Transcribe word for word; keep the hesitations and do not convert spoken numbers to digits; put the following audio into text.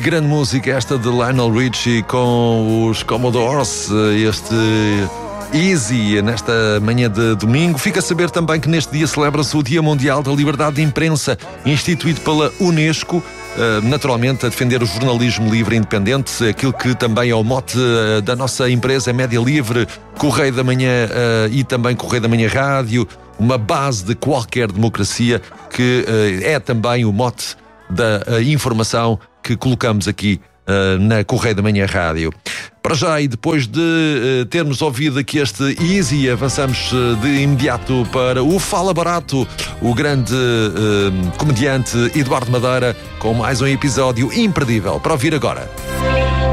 grande música esta de Lionel Richie com os Commodores, este Easy, nesta manhã de domingo. Fica a saber também que neste dia celebra-se o Dia Mundial da Liberdade de Imprensa, instituído pela Unesco, naturalmente a defender o jornalismo livre e independente, aquilo que também é o mote da nossa empresa Média Livre, Correio da Manhã e também Correio da Manhã Rádio, uma base de qualquer democracia, que é também o mote da informação que colocamos aqui uh, na Correio da Manhã Rádio. Para já, e depois de uh, termos ouvido aqui este Easy, avançamos uh, de imediato para o Fala Barato, o grande uh, comediante Eduardo Madeira, com mais um episódio imperdível para ouvir agora.